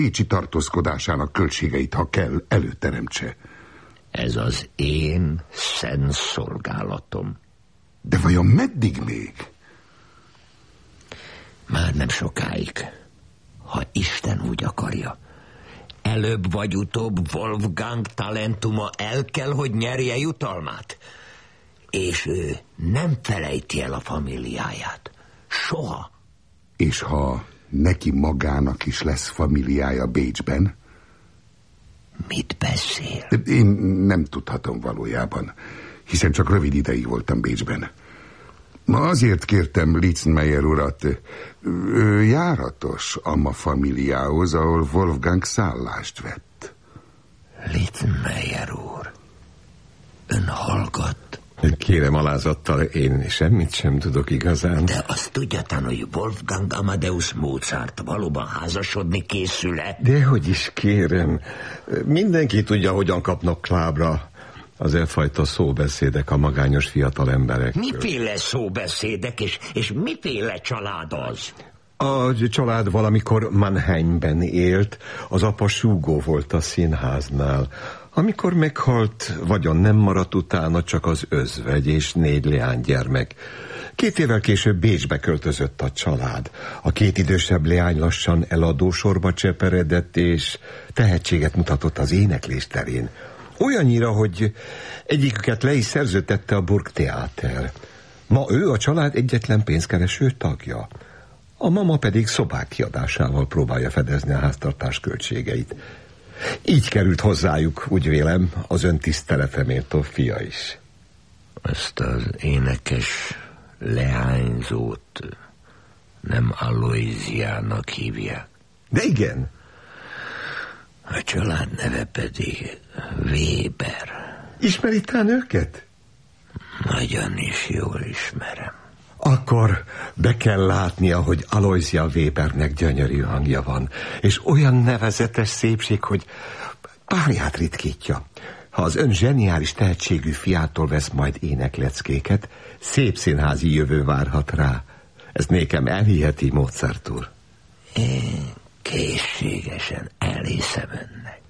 Bécsi tartózkodásának költségeit, ha kell, előteremtse. Ez az én szent szolgálatom. De vajon meddig még? Már nem sokáig, ha Isten úgy akarja. Előbb vagy utóbb Wolfgang talentuma el kell, hogy nyerje jutalmát. És ő nem felejti el a familiáját. Soha. És ha neki magának is lesz familiája Bécsben? Mit beszél? Én nem tudhatom valójában, hiszen csak rövid ideig voltam Bécsben. Ma azért kértem Litzmeier urat, ő járatos a familiához, ahol Wolfgang szállást vett. Litzmeier úr, ön hallgat? Kérem alázattal, én semmit sem tudok igazán. De azt tudjatán, hogy Wolfgang Amadeus Mozart valóban házasodni készül-e? Dehogy is kérem. Mindenki tudja, hogyan kapnak lábra az elfajta szóbeszédek a magányos fiatal emberek. Miféle szóbeszédek, és miféle család az? A család valamikor Mannheimben élt, az apa súgó volt a színháznál. Amikor meghalt, vagyon nem maradt utána, csak az özvegy és 4 leánygyermek. 2 évvel később Bécsbe költözött a család. A 2 idősebb leány lassan eladósorba cseperedett, és tehetséget mutatott az éneklés terén. Olyannyira, hogy egyiküket le is szerződtette a Burgtheater. Ma ő a család egyetlen pénzkereső tagja. A mama pedig szobák kiadásával próbálja fedezni a háztartás költségeit. Így került hozzájuk, úgy vélem, az ön tiszteletre méltó fia is. Ezt az énekes leányzót nem Aloysiának hívják. De igen. A család neve pedig Weber. Ismeri tán őket? Nagyon is jól ismerem. Akkor be kell látnia, hogy Aloysia Webernek gyönyörű hangja van, és olyan nevezetes szépség, hogy párját ritkítja. Ha az ön zseniális tehetségű fiától vesz majd énekleckéket, szép színházi jövő várhat rá. Ezt nékem elhiheti, Mozart úr? Én készségesen elhiszem önnek.